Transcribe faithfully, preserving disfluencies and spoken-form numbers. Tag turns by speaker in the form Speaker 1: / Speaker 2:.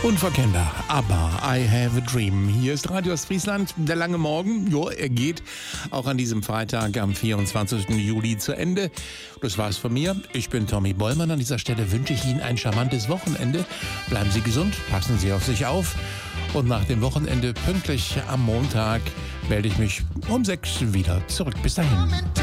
Speaker 1: Unverkennbar, aber I have a dream. Hier ist Radio Ostfriesland, der lange Morgen. Jo, er geht auch an diesem Freitag am vierundzwanzigsten Juli zu Ende. Das war's von mir. Ich bin Tommy Bollmann. An dieser Stelle wünsche ich Ihnen ein charmantes Wochenende. Bleiben Sie gesund, passen Sie auf sich auf. Und nach dem Wochenende pünktlich am Montag melde ich mich um sechs wieder zurück. Bis dahin.